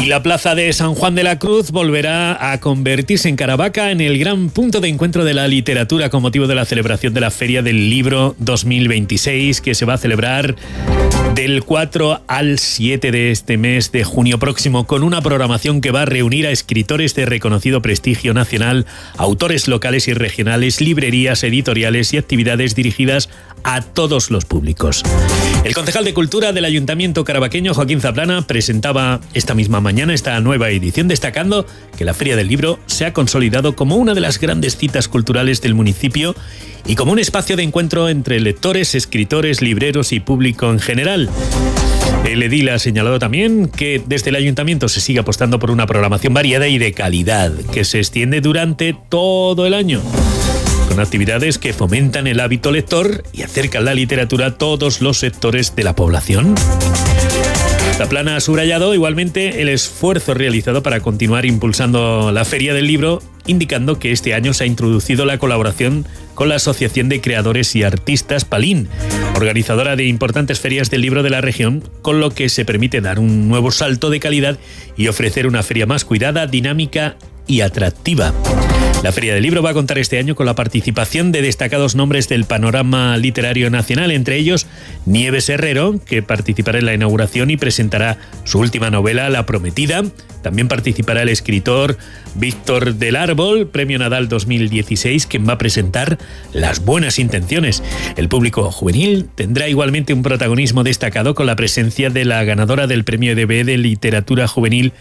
Y la plaza de San Juan de la Cruz volverá a convertirse en Caravaca en el gran punto de encuentro de la literatura con motivo de la celebración de la Feria del Libro 2026, que se va a celebrar del 4 al 7 de este mes de junio próximo, con una programación que va a reunir a escritores de reconocido prestigio nacional, autores locales y regionales, librerías, editoriales y actividades dirigidas a todos los públicos. El concejal de Cultura del Ayuntamiento carabaqueño, Joaquín Zaplana, presentaba esta misma mañana esta nueva edición, destacando que la Feria del Libro se ha consolidado como una de las grandes citas culturales del municipio y como un espacio de encuentro entre lectores, escritores, libreros y público en general. El edil ha señalado también que desde el Ayuntamiento se sigue apostando por una programación variada y de calidad que se extiende durante todo el año, con actividades que fomentan el hábito lector y acercan la literatura a todos los sectores de la población. Zaplana ha subrayado igualmente el esfuerzo realizado para continuar impulsando la Feria del Libro, indicando que este año se ha introducido la colaboración con la Asociación de Creadores y Artistas Palín, organizadora de importantes ferias del libro de la región, con lo que se permite dar un nuevo salto de calidad y ofrecer una feria más cuidada, dinámica y atractiva. La Feria del Libro va a contar este año con la participación de destacados nombres del panorama literario nacional, entre ellos Nieves Herrero, que participará en la inauguración y presentará su última novela, La Prometida. También participará el escritor Víctor del Árbol, Premio Nadal 2016, quien va a presentar Las Buenas Intenciones. El público juvenil tendrá igualmente un protagonismo destacado con la presencia de la ganadora del Premio EDB de Literatura Juvenil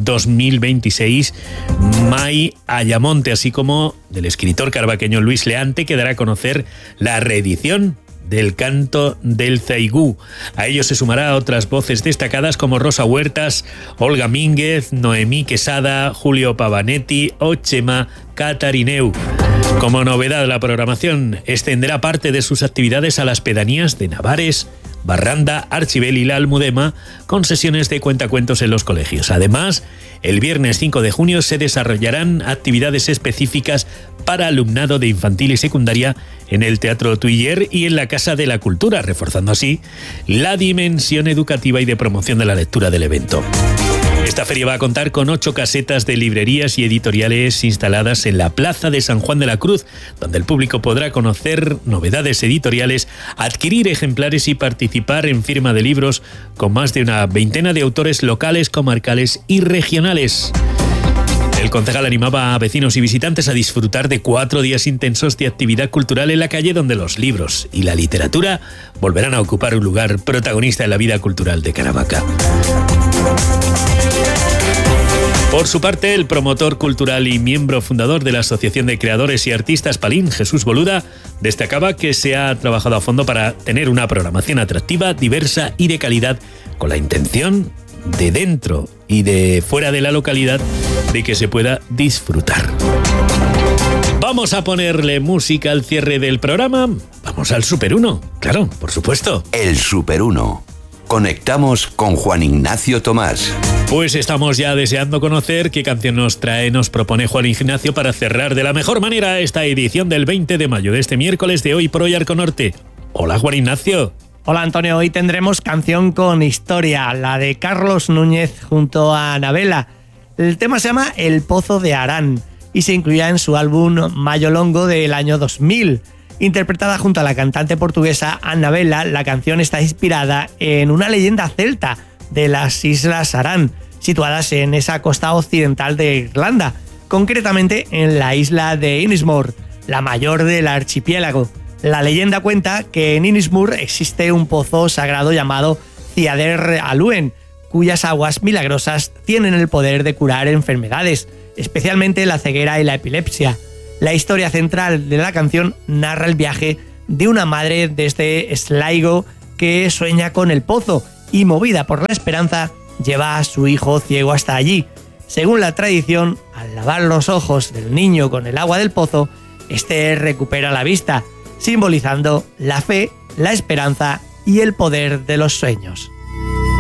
2026, May Ayamonte, así como del escritor caravaqueño Luis Leante, que dará a conocer la reedición del Canto del Zaigú. A ello se sumará otras voces destacadas como Rosa Huertas, Olga Mínguez, Noemí Quesada, Julio Pavanetti o Chema Catarineu. Como novedad, la programación extenderá parte de sus actividades a las pedanías de Navares, Barranda, Archibel y la Almudema, con sesiones de cuentacuentos en los colegios. Además, el viernes 5 de junio se desarrollarán actividades específicas para alumnado de infantil y secundaria en el Teatro Tuiller y en la Casa de la Cultura, reforzando así la dimensión educativa y de promoción de la lectura del evento. Esta feria va a contar con 8 casetas de librerías y editoriales instaladas en la Plaza de San Juan de la Cruz, donde el público podrá conocer novedades editoriales, adquirir ejemplares y participar en firma de libros con más de una veintena de autores locales, comarcales y regionales. El concejal animaba a vecinos y visitantes a disfrutar de 4 días intensos de actividad cultural en la calle, donde los libros y la literatura volverán a ocupar un lugar protagonista en la vida cultural de Caravaca. Por su parte, el promotor cultural y miembro fundador de la Asociación de Creadores y Artistas Palín, Jesús Boluda, destacaba que se ha trabajado a fondo para tener una programación atractiva, diversa y de calidad, con la intención de dentro y de fuera de la localidad de que se pueda disfrutar. Vamos a ponerle música al cierre del programa. Vamos al Super 1, claro, por supuesto. El Super 1. Conectamos con Juan Ignacio Tomás. Pues estamos ya deseando conocer qué canción nos propone Juan Ignacio para cerrar de la mejor manera esta edición del 20 de mayo de este miércoles de Hoy por Hoy Arco Norte. Hola, Juan Ignacio. Hola, Antonio. Hoy tendremos canción con historia, la de Carlos Núñez junto a Anabela. El tema se llama El Pozo de Arán y se incluía en su álbum Mayo Longo del año 2000. Interpretada junto a la cantante portuguesa Anabela, la canción está inspirada en una leyenda celta de las Islas Arán, situadas en esa costa occidental de Irlanda, concretamente en la isla de Innismore, la mayor del archipiélago. La leyenda cuenta que en Innismore existe un pozo sagrado llamado Ciader Aluen, cuyas aguas milagrosas tienen el poder de curar enfermedades, especialmente la ceguera y la epilepsia. La historia central de la canción narra el viaje de una madre desde Sligo que sueña con el pozo y, movida por la esperanza, lleva a su hijo ciego hasta allí. Según la tradición, al lavar los ojos del niño con el agua del pozo, este recupera la vista, simbolizando la fe, la esperanza y el poder de los sueños.